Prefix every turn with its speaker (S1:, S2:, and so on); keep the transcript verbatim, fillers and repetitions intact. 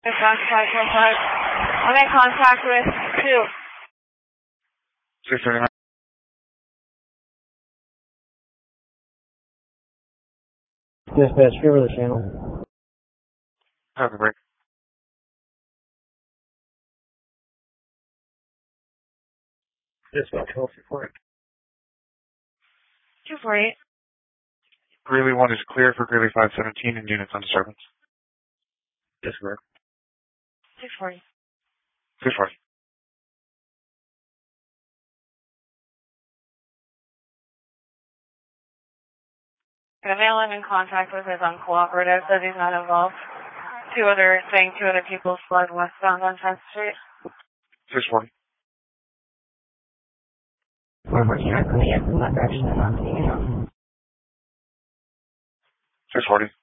S1: In contact with us. I'm in contact with two.
S2: six thirty-nine.
S3: Dispatch, give her the channel.
S2: Have a break.
S3: Dispatch, hold for it.
S1: two forty-eight.
S2: Greeley one is clear for Greeley five seventeen and units on disturbance.
S3: Disregard.
S1: six forty.
S2: six forty.
S1: The male I'm in contact with is uncooperative, says he's not involved. Two other, saying two other people fled westbound on tenth Street.
S2: six forty. six forty.